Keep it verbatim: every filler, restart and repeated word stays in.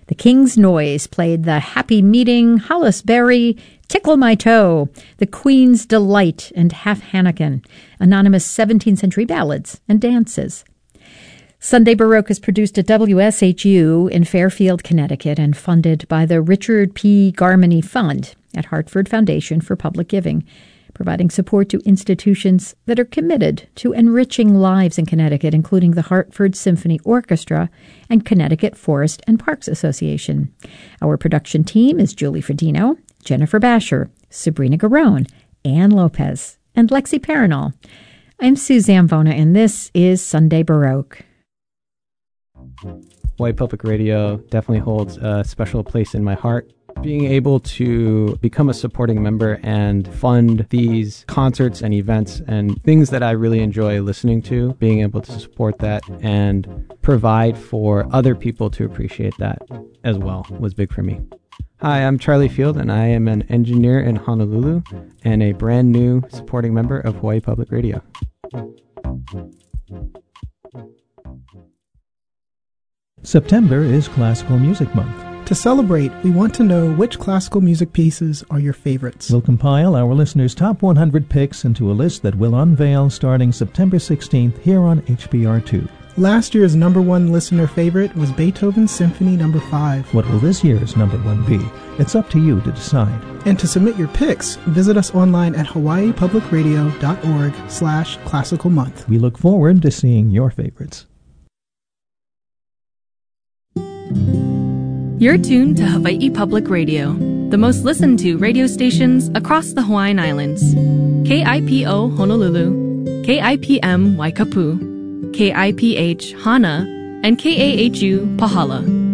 The King's Noise played the Happy Meeting, Hollis Berry, Tickle My Toe, The Queen's Delight, and Half Hannikin, anonymous seventeenth century ballads and dances. Sunday Baroque is produced at W S H U in Fairfield, Connecticut, and funded by the Richard P. Garmany Fund at Hartford Foundation for Public Giving, providing support to institutions that are committed to enriching lives in Connecticut, including the Hartford Symphony Orchestra and Connecticut Forest and Parks Association. Our production team is Julie Fredino, Jennifer Basher, Sabrina Garone, Ann Lopez, and Lexi Paranol. I'm Sue Zambona, and this is Sunday Baroque. Hawaii Public Radio definitely holds a special place in my heart. Being able to become a supporting member and fund these concerts and events and things that I really enjoy listening to, being able to support that and provide for other people to appreciate that as well was big for me. Hi, I'm Charlie Field, and I am an engineer in Honolulu and a brand new supporting member of Hawaii Public Radio. September is Classical Music Month. To celebrate, we want to know which classical music pieces are your favorites. We'll compile our listeners' top one hundred picks into a list that we'll unveil starting September sixteenth here on H B R two. Last year's number one listener favorite was Beethoven's Symphony Number five. What will this year's number one be? It's up to you to decide. And to submit your picks, visit us online at hawaii public radio dot org slash classical month. We look forward to seeing your favorites. You're tuned to Hawaii Public Radio, the most listened to radio stations across the Hawaiian Islands. K I P O Honolulu, K I P M Waikapu, K I P H Hana, and K A H U Pahala.